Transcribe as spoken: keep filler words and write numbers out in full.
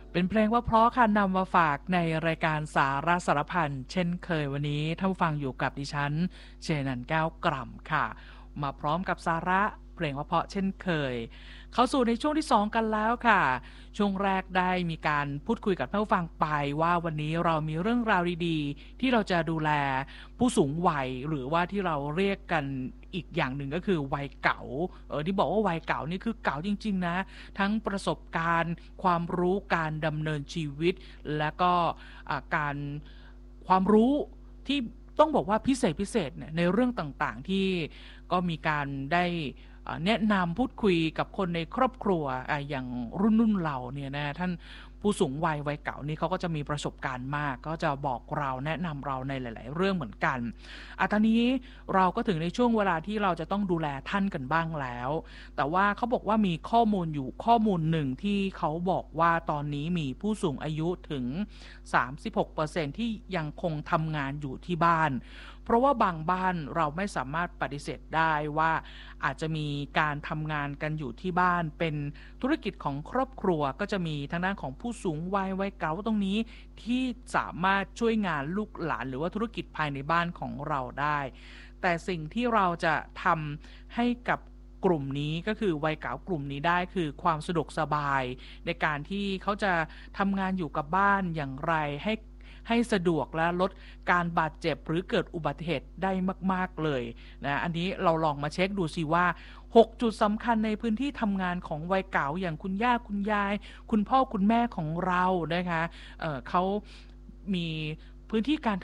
เป็นเพลงว่าเพราะค่ะนำมาฝากในรายการสาระสารพันเช่นเคยวันนี้ท่านผู้ฟังอยู่กับดิฉันเชนันแก้วกล่ำค่ะมาพร้อมกับสาระเพลงว่าเพราะเช่นเคยเข้าสู่ในช่วงที่สองกันแล้วค่ะช่วงแรกได้มีการพูดคุยกับท่านผู้ฟังไปว่าวันนี้เรามีเรื่องราวดีๆที่เราจะดูแลผู้สูงวัยหรือว่าที่เราเรียกกันอีกอย่างหนึ่งก็คือวัยเก่าเออที่บอกว่าวัยเก่านี่คือเก่าจริงๆนะทั้งประสบการณ์ความรู้การดำเนินชีวิตและก็การความรู้ที่ต้องบอกว่าพิเศษพิเศษเนี่ยในเรื่องต่างๆที่ก็มีการได้แนะนำพูดคุยกับคนในครอบครัวอย่างรุ่นรุ่นเราเนี่ยนะท่านผู้สูงวัยวัยเก่านี่เขาก็จะมีประสบการณ์มากก็จะบอกเราแนะนำเราในหลายๆเรื่องเหมือนกันอ่ะตอนนี้เราก็ถึงในช่วงเวลาที่เราจะต้องดูแลท่านกันบ้างแล้วแต่ว่าเขาบอกว่ามีข้อมูลอยู่ข้อมูลหนึ่งที่เขาบอกว่าตอนนี้มีผู้สูงอายุถึง สามสิบหกเปอร์เซ็นต์ ที่ยังคงทำงานอยู่ที่บ้านเพราะว่าบางบ้านเราไม่สามารถปฏิเสธได้ว่าอาจจะมีการทำงานกันอยู่ที่บ้านเป็นธุรกิจของครอบครัวก็จะมีทางด้านของผู้สูงวัยวัยเก่าตรงนี้ที่สามารถช่วยงานลูกหลานหรือว่าธุรกิจภายในบ้านของเราได้แต่สิ่งที่เราจะทำให้กับกลุ่มนี้ก็คือวัยเก่ากลุ่มนี้ได้คือความสะดวกสบายในการที่เขาจะทำงานอยู่กับบ้านอย่างไรให้ให้สะดวกและลดการบาดเจ็บหรือเกิดอุบัติเหตุได้มากๆเลยนะอันนี้เราลองมาเช็คดูสิว่าหกจุดสำคัญในพื้นที่ทำงานของวัยเก่าอย่างคุณย่าคุณยายคุณพ่อคุณแม่ของเรานะคะเอ่อเขามีพื้นที่การ